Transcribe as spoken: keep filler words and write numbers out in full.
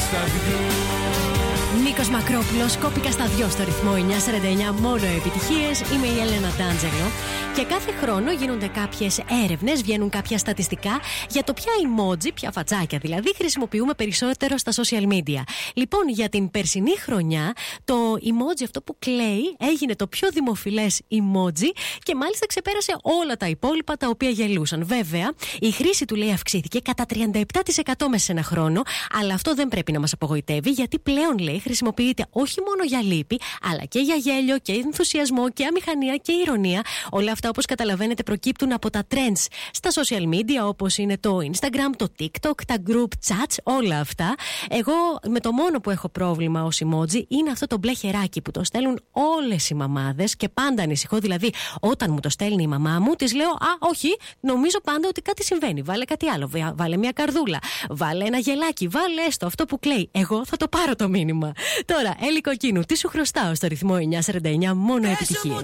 στα δυο. Νίκος Μακρόπουλος, κόπηκα στα δυο στο ρυθμό εννιά σαράντα εννιά, μόνο επιτυχίες. Είμαι η Έλενα Ντάντζελο. Και κάθε χρόνο γίνονται κάποιες έρευνες, βγαίνουν κάποια στατιστικά για το ποια emoji, ποια φατσάκια δηλαδή, χρησιμοποιούμε περισσότερο στα social media. Λοιπόν, για την περσινή χρονιά, το emoji αυτό που κλαίει έγινε το πιο δημοφιλές emoji και μάλιστα ξεπέρασε όλα τα υπόλοιπα τα οποία γελούσαν. Βέβαια, η χρήση του λέει αυξήθηκε κατά τριάντα επτά τοις εκατό μέσα σε ένα χρόνο, αλλά αυτό δεν πρέπει να μας απογοητεύει, γιατί πλέον λέει χρησιμοποιείται όχι μόνο για λύπη, αλλά και για γέλιο και ενθουσιασμό και αμηχανία και ηρωνία. Όλα αυτά, όπως καταλαβαίνετε, προκύπτουν από τα trends στα social media, όπως είναι το Instagram, το TikTok, τα group chats, όλα αυτά. Εγώ με το μόνο που έχω πρόβλημα ως emoji είναι αυτό το μπλε χεράκι που το στέλνουν όλες οι μαμάδες και πάντα ανησυχώ. Δηλαδή, όταν μου το στέλνει η μαμά μου, της λέω: Α, όχι, νομίζω πάντα ότι κάτι συμβαίνει. Βάλε κάτι άλλο. Βάλε μια καρδούλα. Βάλε ένα γελάκι. Βάλε έστω αυτό που κλαίει. Εγώ θα το πάρω το μήνυμα. Τώρα, Έλλη Κοκκίνου, τι σου χρωστάω στο ρυθμό εννιά σαράντα εννιά, μόνο επιτυχίες.